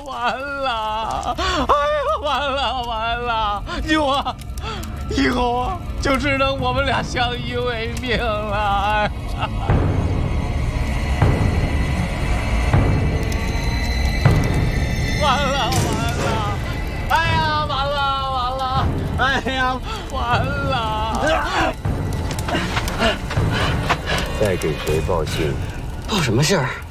完了！哎呀，完了！以后啊，就只能我们俩相依为命了。完了！哎呀，完了！哎呀，完了！ 再给谁报信？ 报什么信儿？